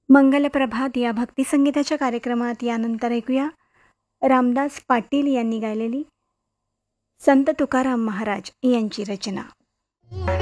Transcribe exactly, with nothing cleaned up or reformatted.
मंगलप्रभात या भक्तिसंगीताच्या कार्यक्रमात यानंतर ऐकूया रामदास पाटील यांनी गायलेली संत तुकाराम महाराज यांची रचना.